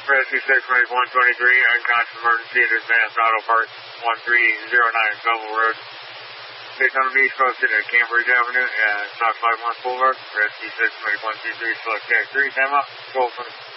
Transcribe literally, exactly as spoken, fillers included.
Rescue six, make one twenty-three, unconscious emergency at Advanced Auto Parts, one three zero nine Belleville Road. six hundred East Coast at Cambridge Avenue and South five one Boulevard. Rescue six, make one two three, select tag three, time up, go from